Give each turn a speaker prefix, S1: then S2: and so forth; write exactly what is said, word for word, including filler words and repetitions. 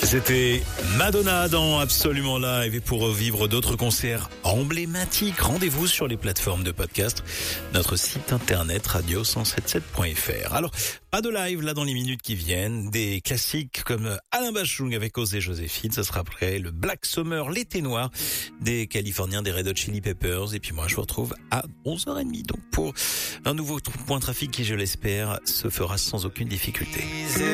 S1: C'était Madonna dans Absolument Live. Et pour revivre d'autres concerts emblématiques, rendez-vous sur les plateformes de podcast, notre site internet radio cent soixante-dix-sept point f r. Alors, pas de live là dans les minutes qui viennent. Des classiques comme Alain Bachung avec Osée Joséphine. Ça sera après le Black Summer, l'été noir des Californiens des Red Hot Chili Peppers. Et puis moi, je vous retrouve à onze heures trente. Donc pour un nouveau point trafic qui, je l'espère, se fera sans aucune difficulté.